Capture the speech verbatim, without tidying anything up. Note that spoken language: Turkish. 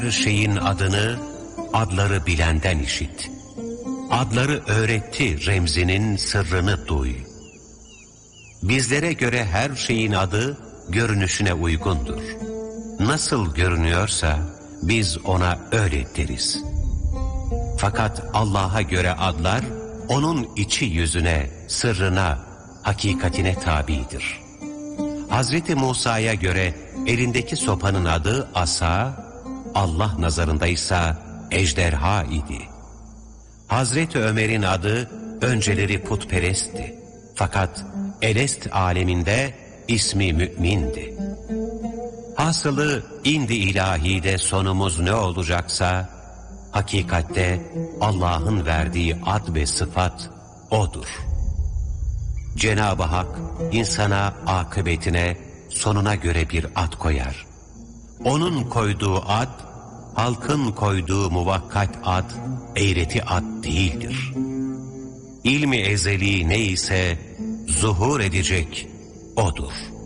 Her şeyin adını, adları bilenden işit. Adları öğretti remzinin sırrını duy. Bizlere göre her şeyin adı görünüşüne uygundur. Nasıl görünüyorsa biz ona öyle deriz. Fakat Allah'a göre adlar onun içi yüzüne, sırrına, hakikatine tabidir. Hazreti Musa'ya göre elindeki sopanın adı asa, Allah nazarındaysa ejderha idi. Hazreti Ömer'in adı önceleri putperestti. Fakat elest aleminde ismi mümindi. Hasılı indi ilahide sonumuz ne olacaksa, hakikatte Allah'ın verdiği ad ve sıfat odur. Cenab-ı Hak insana akıbetine, sonuna göre bir ad koyar. Onun koyduğu ad, halkın koyduğu muvakkat ad, eğreti ad değildir. İlmi ezeli neyse zuhur edecek odur.